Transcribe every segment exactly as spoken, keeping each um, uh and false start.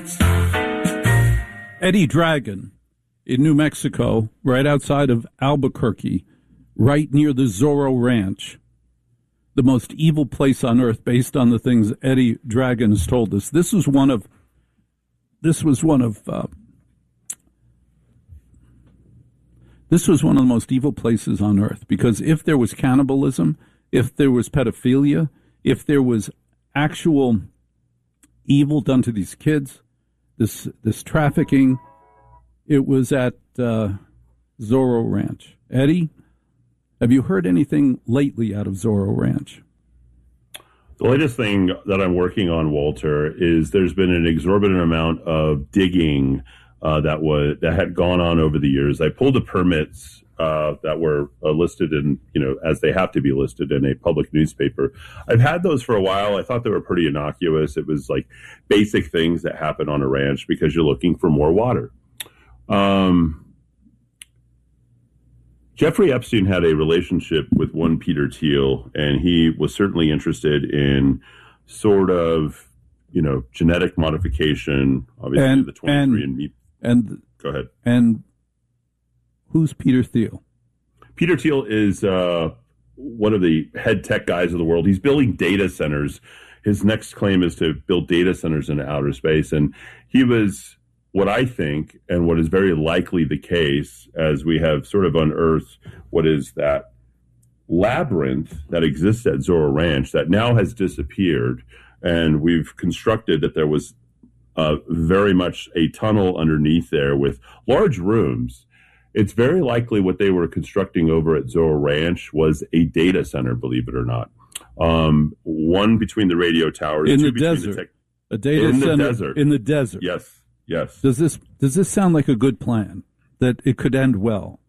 Eddie Dragon in New Mexico, right outside of Albuquerque, right near the Zorro Ranch, the most evil place on earth based on the things Eddie Dragon has told us. This was one of, this was one of, uh, this was one of the most evil places on earth, because if there was cannibalism, if there was pedophilia, if there was actual evil done to these kids, this this trafficking, it was at uh, Zorro Ranch. Eddie, have you heard anything lately out of Zorro Ranch? The latest thing that I'm working on, Walter, is there's been an exorbitant amount of digging uh, that was that had gone on over the years. I pulled the permits uh, that were uh, listed in, you know, as they have to be listed in a public newspaper. I've had those for a while. I thought they were pretty innocuous. It was like basic things that happen on a ranch because you're looking for more water. Um, Jeffrey Epstein had a relationship with one Peter Thiel, and he was certainly interested in sort of, you know, genetic modification, obviously and, the twenty-three and me. And go ahead. And who's Peter Thiel? Peter Thiel is uh, one of the head tech guys of the world. He's building data centers. His next claim is to build data centers in outer space. And he was what I think, and what is very likely the case, as we have sort of unearthed what is that labyrinth that exists at Zorro Ranch that now has disappeared. And we've constructed that there was uh, very much a tunnel underneath there with large rooms. It's very likely what they were constructing over at Zorro Ranch was a data center, believe it or not. Um, one between the radio towers. In two the between desert. The tech- a data in center the desert. in the desert. Yes, yes. Does this does this sound like a good plan, that it could end well?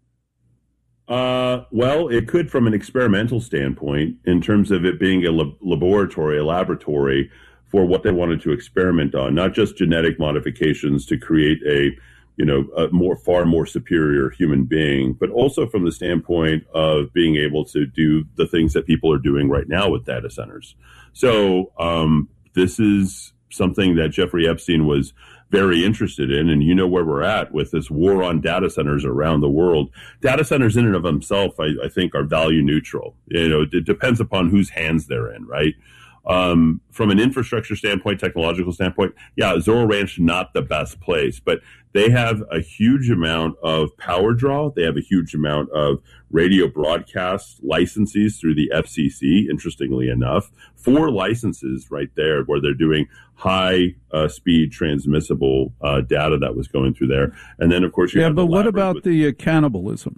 Uh, well, it could from an experimental standpoint, in terms of it being a lab- laboratory, a laboratory for what they wanted to experiment on, not just genetic modifications to create a you know, a more, far more superior human being, but also from the standpoint of being able to do the things that people are doing right now with data centers. So um, this is something that Jeffrey Epstein was very interested in, and you know where we're at with this war on data centers around the world. Data centers in and of themselves, I, I think, are value neutral. You know, it depends upon whose hands they're in, right? Um, from an infrastructure standpoint, technological standpoint, yeah, Zorro Ranch, not the best place, but they have a huge amount of power draw. They have a huge amount of radio broadcast licenses through the F C C, interestingly enough. Four licenses right there where they're doing high uh, speed transmissible uh, data that was going through there. And then, of course, you yeah, have but the what about with- the uh, cannibalism?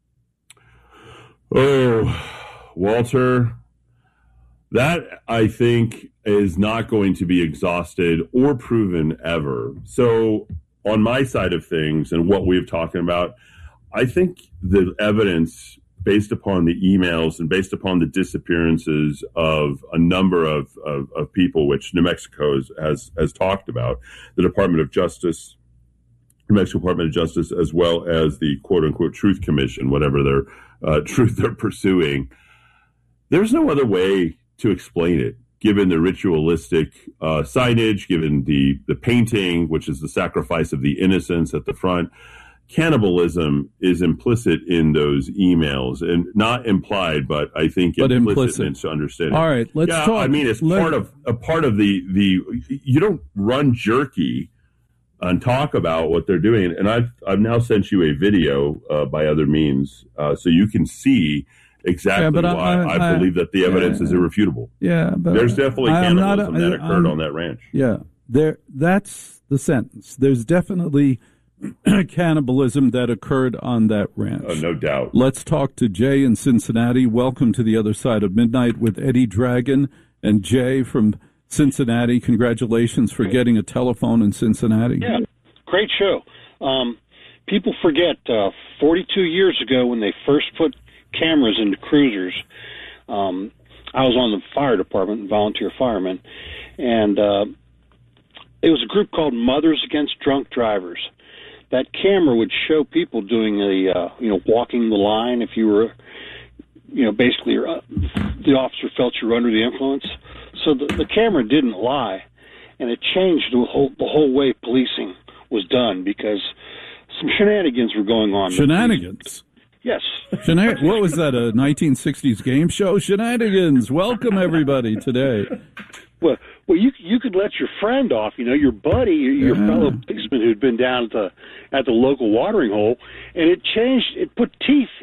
Oh, Walter... That, I think, is not going to be exhausted or proven ever. So on my side of things and what we've talking about, I think the evidence based upon the emails and based upon the disappearances of a number of, of, of people, which New Mexico has, has, has talked about, the Department of Justice, New Mexico Department of Justice, as well as the quote-unquote Truth Commission, whatever their uh, truth they're pursuing. There's no other way to explain it, given the ritualistic uh, signage, given the, the painting, which is the sacrifice of the innocents at the front. Cannibalism is implicit in those emails, and not implied, but I think but implicit, implicit. to understand. All right, let's yeah, talk. I mean, it's Let, part of a part of the the. You don't run jerky and talk about what they're doing, and I've I've now sent you a video uh, by other means, uh, so you can see exactly yeah, but why I, I, I believe that the evidence yeah, is irrefutable. Yeah, but there's definitely I, cannibalism not, that I, occurred I'm, on that ranch. Yeah, there. That's the sentence. There's definitely cannibalism that occurred on that ranch. Oh, no doubt. Let's talk to Jay in Cincinnati. Welcome to the other side of midnight with Eddie Dragon and Jay from Cincinnati. Congratulations for getting a telephone in Cincinnati. Yeah, great show. Um, people forget uh, forty-two years ago when they first put cameras into cruisers. Um, I was on the fire department, volunteer fireman, and uh, it was a group called Mothers Against Drunk Drivers. That camera would show people doing the, uh, you know, walking the line. If you were, you know, basically uh, the officer felt you were under the influence. So the, the camera didn't lie. and it changed the whole the whole way policing was done because some shenanigans were going on. Shenanigans. Yes. Shenan- what was that, a nineteen sixties game show? Shenanigans. Welcome, everybody, today. Well, well, you you could let your friend off, you know, your buddy, your, your Yeah. fellow policeman who'd been down at the at the local watering hole, and it changed. It put teeth